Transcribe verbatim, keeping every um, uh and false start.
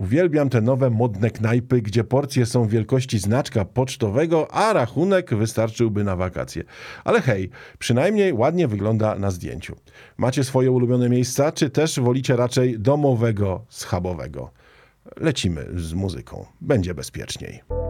Uwielbiam te nowe, modne knajpy, gdzie porcje są wielkości znaczka pocztowego, a rachunek wystarczyłby na wakacje. Ale hej, przynajmniej ładnie wygląda na zdjęciu. Macie swoje ulubione miejsca, czy też wolicie raczej domowego, schabowego? Lecimy z muzyką. Będzie bezpieczniej.